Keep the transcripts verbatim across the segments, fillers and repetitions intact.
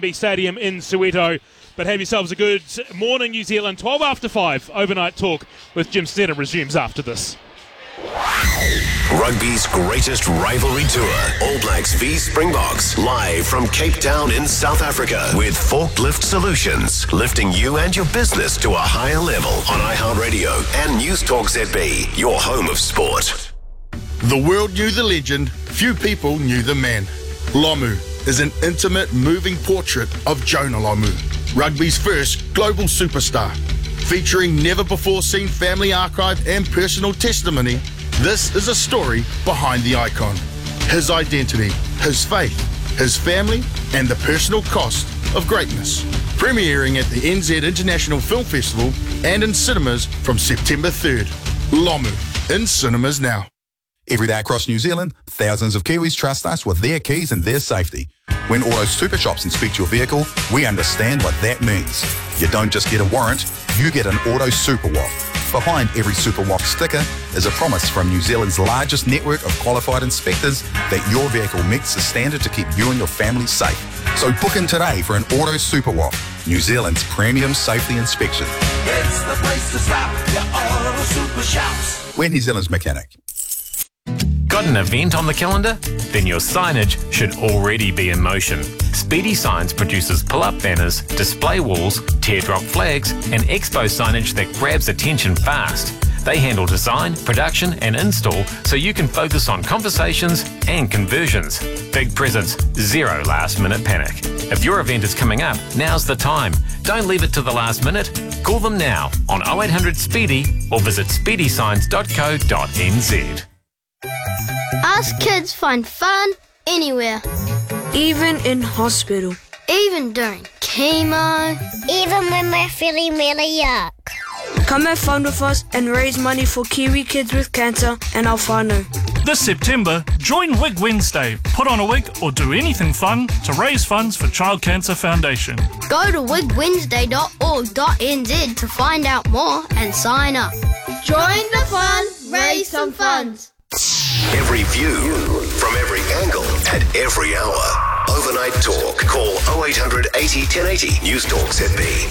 B Stadium in Soweto. But have yourselves a good morning, New Zealand. twelve after five, overnight talk with Jim Sneddon resumes after this. Rugby's greatest rivalry tour, All Blacks v Springboks, live from Cape Town in South Africa with Forklift Solutions, lifting you and your business to a higher level on iHeartRadio and News Talk Z B, your home of sport. The world knew the legend, few people knew the man. Lomu is an intimate, moving portrait of Jonah Lomu, rugby's first global superstar. Featuring never-before-seen family archive and personal testimony, this is a story behind the icon. His identity, his faith, his family, and the personal cost of greatness. Premiering at the N Z International Film Festival and in cinemas from September third. Lomu, in cinemas now. Every day across New Zealand, thousands of Kiwis trust us with their keys and their safety. When Auto Super Shops inspect your vehicle, we understand what that means. You don't just get a warrant, you get an Auto Super W A F. Behind every Super W A F sticker is a promise from New Zealand's largest network of qualified inspectors that your vehicle meets the standard to keep you and your family safe. So book in today for an Auto Super W A F, New Zealand's premium safety inspection. It's the place to stop, your Auto Super Shops. We're New Zealand's mechanic. Got an event on the calendar? Then your signage should already be in motion. Speedy Signs produces pull-up banners, display walls, teardrop flags, and expo signage that grabs attention fast. They handle design, production, and install so you can focus on conversations and conversions. Big presents, zero last-minute panic. If your event is coming up, now's the time. Don't leave it to the last minute. Call them now on oh eight hundred Speedy or visit speedy signs dot co dot n z. Us kids find fun anywhere. Even in hospital. Even during chemo. Even when we're feeling really yuck. Come have fun with us and raise money for Kiwi kids with cancer and our whānau. This September, join Wig Wednesday. Put on a wig or do anything fun to raise funds for Child Cancer Foundation. Go to wig wednesday dot org dot n z to find out more and sign up. Join the fun, raise some funds. Every view, from every angle, at every hour. Overnight talk. Call oh eight hundred eighty ten eighty. News Talk Z B.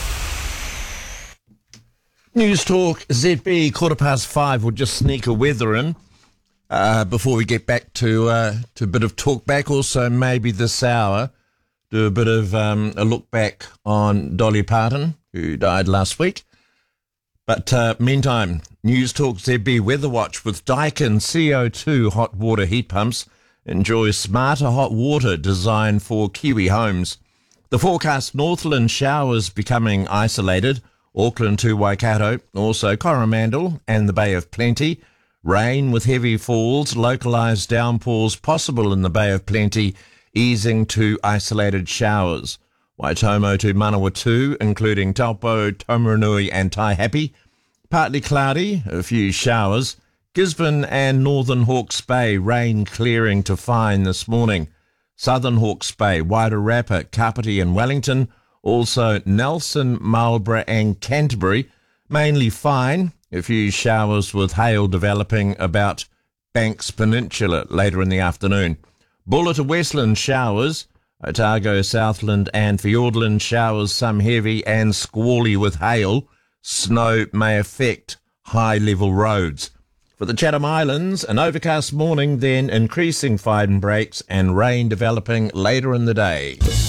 News Talk Z B, quarter past five. We'll just sneak a weather in uh, before we get back to uh, to a bit of talk back. Also, maybe this hour, do a bit of um, a look back on Dolly Parton, who died last week. But uh, meantime, News Talk Z B Weather Watch with Daikin C O two hot water heat pumps. Enjoy smarter hot water designed for Kiwi homes. The forecast: Northland showers becoming isolated. Auckland to Waikato, also Coromandel and the Bay of Plenty. Rain with heavy falls, localised downpours possible in the Bay of Plenty, easing to isolated showers. Waitomo to Manawatu, including Taupo, Taumarunui and Taihape. Partly cloudy, a few showers. Gisborne and Northern Hawke's Bay, rain clearing to fine this morning. Southern Hawke's Bay, Wairarapa, Kapiti and Wellington. Also Nelson, Marlborough and Canterbury, mainly fine. A few showers with hail developing about Banks Peninsula later in the afternoon. Buller to Westland showers. Otago, Southland and Fiordland showers, some heavy and squally with hail. Snow may affect high-level roads. For the Chatham Islands, an overcast morning, then increasing fine breaks and rain developing later in the day.